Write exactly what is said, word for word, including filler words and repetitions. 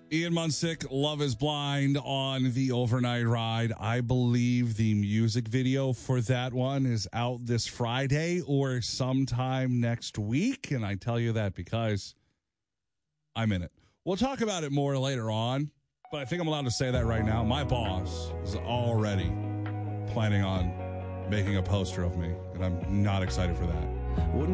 Ian Munsick, Love is Blind on the Overnight Ride. I believe the music video for that one is out this Friday or sometime next week. And I tell you that because I'm in it. We'll talk about it more later on, but I think I'm allowed to say that right now. My boss is already planning on making a poster of me, and I'm not excited for that.